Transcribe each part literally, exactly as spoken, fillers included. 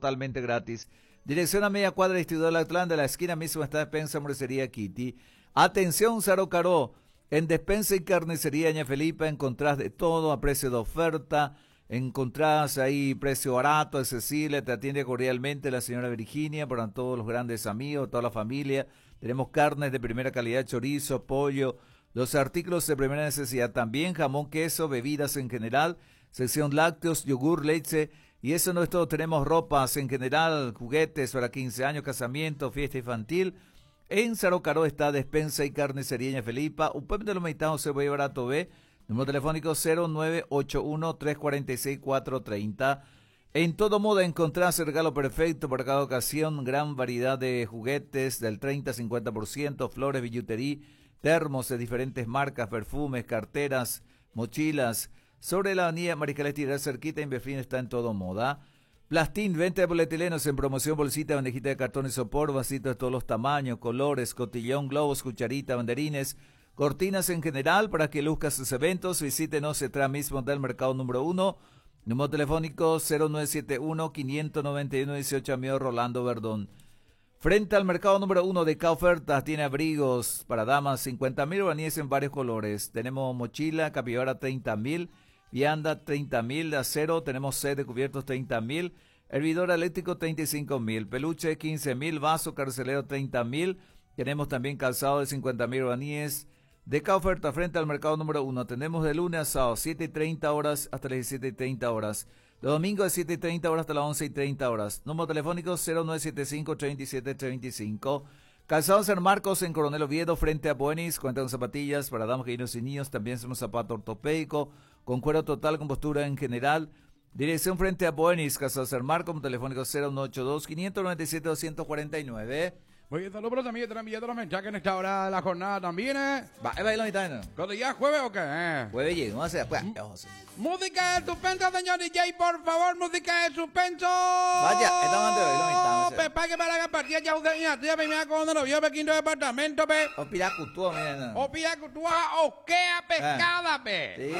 totalmente gratis. Dirección a media cuadra, distribuidor Lactlán, de la esquina misma está Despensa Hamburguesería Kitty. Atención, Saro Caro, en Despensa y Carnicería Ña Felipa encontrás de todo a precio de oferta, encontrás ahí precio barato, accesible, te atiende cordialmente la señora Virginia, para todos los grandes amigos, toda la familia. Tenemos carnes de primera calidad, chorizo, pollo, los artículos de primera necesidad, también jamón, queso, bebidas en general, sección lácteos, yogur, leche. Y eso no es todo, tenemos ropas en general, juguetes para quince años, casamiento, fiesta infantil. En Saro Caro está Despensa y Carnicería Ña Felipa, un pueblo de los meitanos se ve barato, ve. Número telefónico cero nueve ocho uno, tres cuatro seis, cuatro tres cero. En todo modo encontrás el regalo perfecto para cada ocasión, gran variedad de juguetes del treinta a cincuenta por ciento, flores, billutería, termos de diferentes marcas, perfumes, carteras, mochilas. Sobre la avenida Maricalesti, cerquita, Inverfín está en todo moda. Plastín, venta de polietilenos en promoción, bolsita, bandejita de cartón y sopor, vasitos de todos los tamaños, colores, cotillón, globos, cucharita, banderines, cortinas en general para que luzcas sus eventos. Visítenos detrás mismo del mercado número uno. Número telefónico cero nueve siete uno, cinco nueve uno, dieciocho, amigo Rolando Verdón. Frente al mercado número uno de K Ofertas, tiene abrigos para damas, cincuenta mil guaraníes en varios colores. Tenemos mochila, capibara, treinta mil. Vianda, treinta mil, de acero, tenemos set de cubiertos, treinta mil, hervidor eléctrico, treinta y cinco mil, peluche, quince mil, vaso carcelero, treinta mil, tenemos también calzado de cincuenta mil guaraníes. De K Oferta, frente al mercado número uno, tenemos de lunes a sábado, siete y treinta horas hasta las diecisiete y treinta horas, los domingos de siete y treinta horas hasta las once y treinta horas, número telefónico cero nueve siete cinco, treinta y siete, treinta y cinco. Calzado San Marcos en Coronel Oviedo, frente a Buenis, cuenta con zapatillas para damas, niños y niños, también somos zapato ortopédico, con cuero total, con postura en general. Dirección frente a Buenis, Calzado San Marcos, telefónico cero uno ocho dos, cinco nueve siete, dos cuatro nueve. Muy bien, saludos para los amigos de la Villa de los Menchaques en esta hora de la jornada también, ¿eh? Va, va a ir la mitad, ¿no? ¿Cuándo ya jueves o qué? Eh? Jueves llega, vamos a hacer, pues, vamos a hacer. Música de suspenso, señor D J, por favor, música de suspenso. Vaya, estamos de hoy la mitad. Pe, pa, que para la partida ya usted ya tía primera cuando lo vio pe quinto departamento, pe. O piracutúa, miren. O pida que tú vas a osquea pescada, pe. Sí.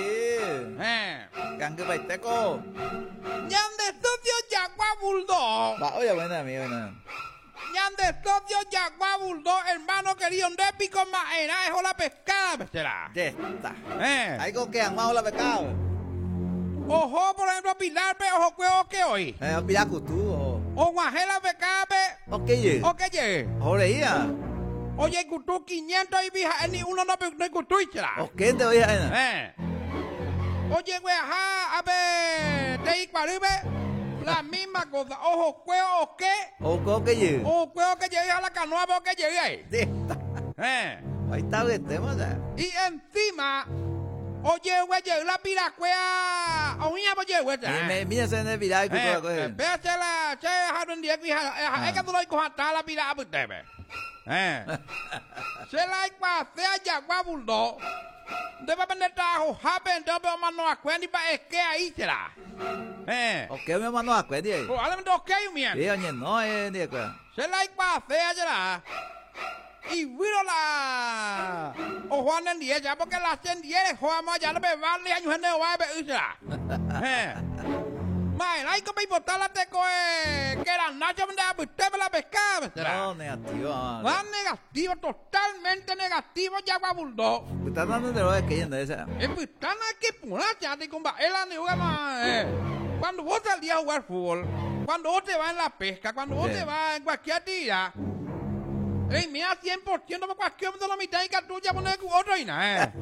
Eh. Canque paiteco. Ñan de socio Yagua Bulldog. Va, oye, buena, amigo, buena. Ñan de socio Yagua Bulldog, hermano querido, de pico más enajo la pescada, pe, será. Ya está. Eh. Algo que han la pecado. Ojo, por ejemplo, Pilar, pe, ojo, cueo, que hoy. Eh, o piracutú. O guajela pescada, pe. O que llegue. O que llegue. Oreía. Oye, cutú quinientos y vija, ni uno no no cutú y será. O que te voy a. Eh. Oye, güey, ajá, a ver, te y cuaribe, la misma cosa. Ojo, cueo, o qué. O que llegue. Ojo, cueo que llegue a la canoa, porque llegue ahí. Ya está. Eh. Ahí está el tema, ya. Y encima, oye, güey, llegue la piracuea. O una, oye, güey. Mira, se me viral con toda la cosa. Espérate la, che, jarón diez, hija, es que tú lo hay cojatar la pirata, pues, te ve. Eh. Se la hay pasea Yagua Bulldog. Debe vender trabajo, happen, debe mano a cuenta y pa' es que ahí será. Eh. O que me mandó a cuenta ahí. Pues, háblame dos que hay, mien. Sí, oye, no, eh, ni que. Se la hay pasea será. Y viro la. O Juan en diez, ya porque la hacen diez, Juan más, ya no me vale, años en el baile, y será. Eh. Mae, hay que me importar la teco, eh, que la Nacho me da, usted me la pescaba, será. No, negativo. Va negativo, totalmente negativo, Yagua Bulldog. Me estás dando de lo que yendo esa. Es pues tan que pura chate comba. Él anda jugando, eh. Cuando vos salías a jugar fútbol, cuando vos te vas en la pesca, cuando vos Sí. te vas en cualquier actividad, ey, mira cien por ciento por cualquier de la mitad y cartucha poner otro y nada, eh.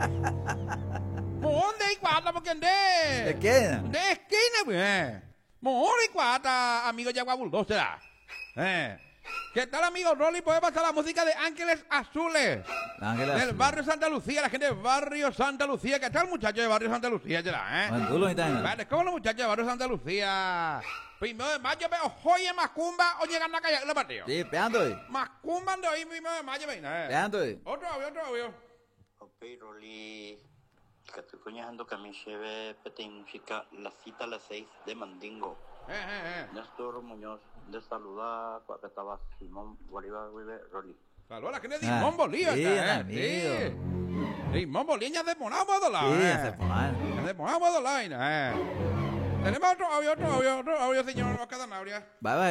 ¿Dónde hay cuata? Porque de. ¿De qué? De esquina, pues, eh. Mejor y cuata, amigo Yagua Bulldog, será. Eh. ¿Qué tal, amigo Rolly? Puede pasar la música de Ángeles Azules. Ángeles Del barrio Santa Lucía, la gente del barrio Santa Lucía. ¿Qué tal, muchachos de barrio Santa Lucía, será, eh? Bueno, tú lo necesitas. Vale, ¿cómo los muchachos de barrio Santa Lucía? Primero de mayo, veo, oye, Macumba, o llegan a callar el partido. Sí, pegando ahí. Macumba de hoy, primero de mayo, venga, eh. Pegando ahí. Otro audio, otro audio. Ok, Rolly, que estoy coñando que me lleve pete y música la cita a las seis de Mandingo. Eh, eh, eh. Néstor Muñoz, de saludar, que estaba Simón Bolívar, vive Rolly. Saludos a la gente de Ah, Dimón Bolívar, sí, acá, amigo. eh. Sí. Dimón Bolívar, ya se ponamos de la, Sí, eh. ya se ponen. Ya se ponamos de la, eh. Tenemos otro audio, otro audio, otro audio, señor Oscar Zanabria. Bye, bye.